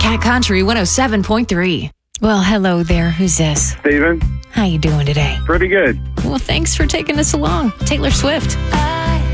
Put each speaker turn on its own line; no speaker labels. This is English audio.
Cat Country 107.3. Well, hello there. Who's this?
Steven.
How you doing today?
Pretty good.
Well, thanks for taking us along. Taylor Swift.